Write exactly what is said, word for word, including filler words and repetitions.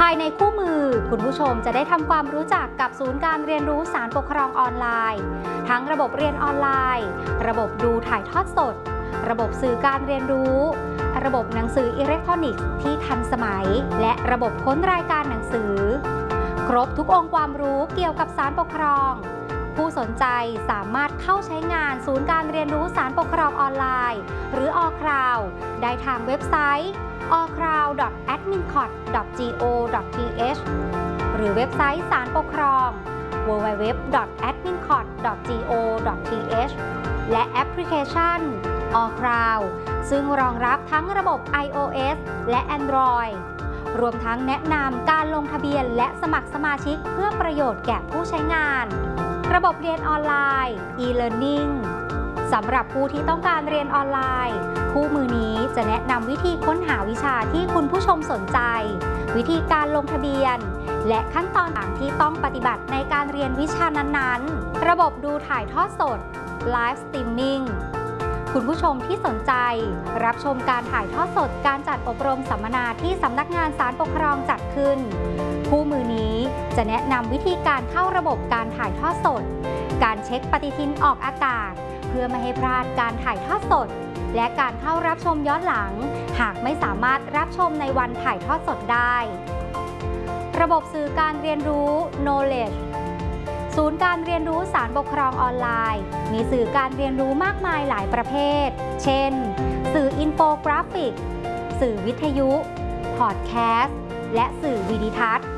ายในคู่มือคุณผู้ชมจะได้ทำความรู้จักกับศูนย์การเรียนรู้ศาลปกครองออนไลน์ทั้งระบบเรียนออนไลน์ระบบดูถ่ายทอดสดระบบสื่อการเรียนรู้ระบบหนังสืออิเล็กทรอนิกส์ที่ทันสมัยและระบบค้นรายการหนังสือครบทุกองค์ความรู้เกี่ยวกับศาลปกครองผู้สนใจสามารถเข้าใช้งานศูนย์การเรียนรู้ศาลปกครองออนไลน์หรือ อ คราว ได้ทางเว็บไซต์ อ คราว ดอท แอดมินคอร์ด ดอท จี โอ ดอท ที เอช หรือเว็บไซต์ศาลปกครอง ดับเบิลยู ดับเบิลยู ดับเบิลยู ดอท แอดมินคอร์ด ดอท จี โอ ดอท ที เอช และแอปพลิเคชัน อ คราว ซึ่งรองรับทั้งระบบ ไอ โอ เอส และ Android รวมทั้งแนะนำการลงทะเบียนและสมัครสมาชิกเพื่อประโยชน์แก่ผู้ใช้งานระบบเรียนออนไลน์ e-learning สำหรับผู้ที่ต้องการเรียนออนไลน์คู่มือนี้จะแนะนำวิธีค้นหาวิชาที่คุณผู้ชมสนใจวิธีการลงทะเบียนและขั้นตอนต่างที่ต้องปฏิบัติในการเรียนวิชานั้นๆระบบดูถ่ายทอดสด Live Streaming คุณผู้ชมที่สนใจรับชมการถ่ายทอดสดการจัดอบรมสัมมนาที่สำนักงานศาลปกครองจัดขึ้นคู่มือนี้จะแนะนำวิธีการเข้าระบบการถ่ายทอดสดการเช็คปฏิทินออกอากาศเพื่อไม่ให้พลาดการถ่ายทอดสดและการเข้ารับชมย้อนหลังหากไม่สามารถรับชมในวันถ่ายทอดสดได้ระบบสื่อการเรียนรู้ Knowledge ศูนย์การเรียนรู้ศาลปกครองออนไลน์มีสื่อการเรียนรู้มากมายหลายประเภทเช่นสื่ออินโฟกราฟิกสื่อวิทยุพอดแคสต์และสื่อวิดิทัศน์